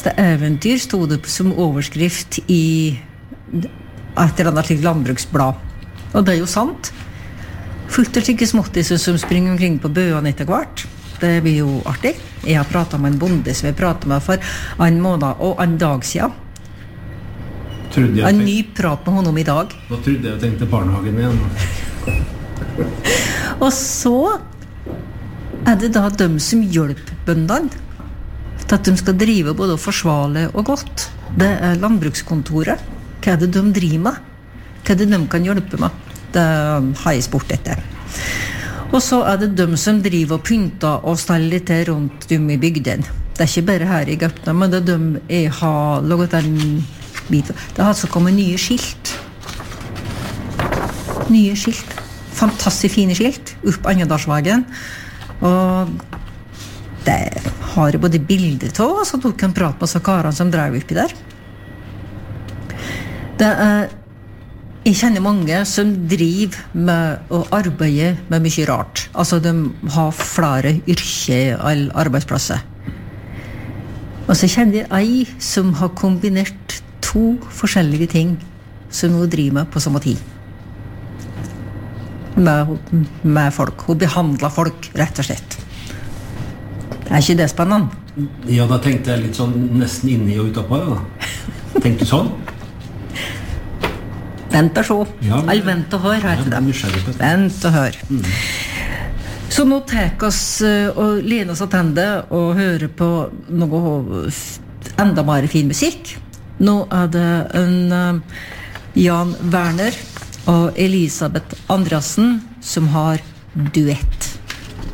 eventyr stod det som overskrift I et eller annet landbruksblad. Og det jo sant. Fullt og slike småttiser som springer omkring på bøene etter hvert. Det blir jo artig. Jeg har pratet med en bonde som jeg pratet med for en måned og en dag siden. En ny prat med honom I dag. Nå trodde jeg tenkte barnehagen igjen. Og så det da de som hjelper bøndene til at de skal drive både forsvarlig og godt. Det landbrukskontoret. Hva det de driver med? Hva det de kan hjelpe med? Det har jeg spurt etter. Og så det de som driver og pynter og steller litt rundt dem I bygden. Det ikke bare her I Gaupne, men det de jeg har laget en bit. Det har altså kommet nye skilt. Nye skilt. Fantastisk fine skilt opp Angedalsveien. Og det har jeg både bilder til, og så tok jeg en prat med så karene som drev oppi der. Det jeg kjenner mange som driver med å arbeide med mye rart. Altså de har flere yrker eller arbeidsplasser. Og så kjenner jeg ei som har kombinert 2 forskjellige ting som hun driver med på samme tid. Med folk. Hun behandler folk, rett og slett. Ikke det spennende? Ja, da tenkte jeg litt sånn nesten inni og utapå, ja. Tenkte du sånn? Vent og se. Ja, vent og hør her til dem. Vent og hør. Så nå tek oss og lener oss attende og hører på noe enda mer fin musikk. Nå det en Jan Werner og Elisabeth Andreassen som har duett.